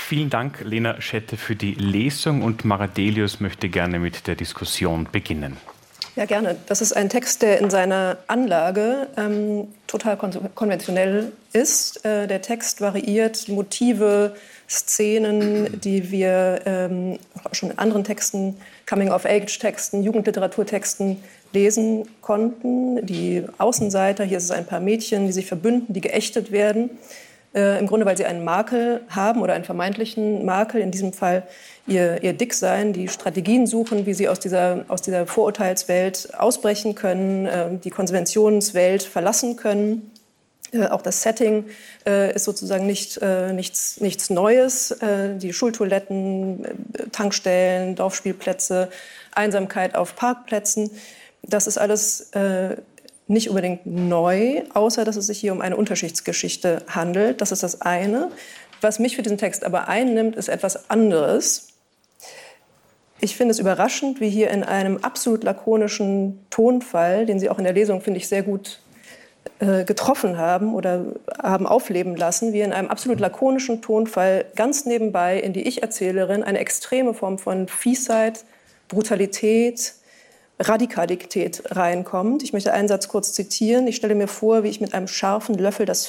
Vielen Dank, Lena Schette, für die Lesung, und Mara Delius möchte gerne mit der Diskussion beginnen. Ja, gerne. Das ist ein Text, der in seiner Anlage total konventionell ist. Der Text variiert Motive, Szenen, die wir schon in anderen Texten, Coming-of-Age-Texten, Jugendliteraturtexten lesen konnten. Die Außenseiter, hier ist es ein paar Mädchen, die sich verbünden, die geächtet werden. Im Grunde, weil sie einen Makel haben oder einen vermeintlichen Makel, in diesem Fall ihr Dicksein, die Strategien suchen, wie sie aus dieser Vorurteilswelt ausbrechen können, die Konventionswelt verlassen können. Auch das Setting ist sozusagen nichts Neues. Die Schultoiletten, Tankstellen, Dorfspielplätze, Einsamkeit auf Parkplätzen. Das ist alles nicht unbedingt neu, außer dass es sich hier um eine Unterschichtsgeschichte handelt. Das ist das eine. Was mich für diesen Text aber einnimmt, ist etwas anderes. Ich finde es überraschend, wie hier in einem absolut lakonischen Tonfall, den Sie auch in der Lesung, finde ich, sehr gut getroffen haben oder haben aufleben lassen, wie in einem absolut lakonischen Tonfall ganz nebenbei in die Ich-Erzählerin eine extreme Form von Fiesheit, Brutalität, Radikalität reinkommt. Ich möchte einen Satz kurz zitieren. Ich stelle mir vor, wie ich mit einem scharfen Löffel das